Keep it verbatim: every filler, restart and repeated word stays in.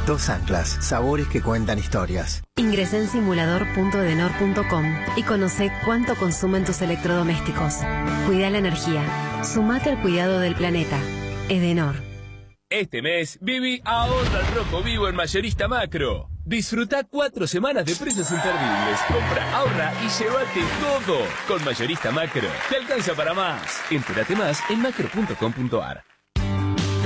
Dos anclas, sabores que cuentan historias. Ingresé en simulador punto edenor punto com y conoce cuánto consumen tus electrodomésticos. Cuida la energía. Sumate al cuidado del planeta. Edenor. Este mes, viví ahorra al rojo vivo en Mayorista Macro. Disfruta cuatro semanas de precios imperdibles. Compra, ahorra y llévate todo. Con Mayorista Macro. Te alcanza para más. Entérate más en macro punto com punto ar.